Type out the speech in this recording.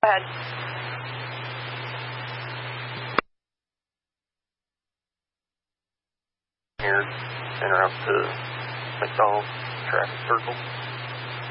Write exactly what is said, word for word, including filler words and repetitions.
Go ahead. Here, center up to McDonald's traffic circle.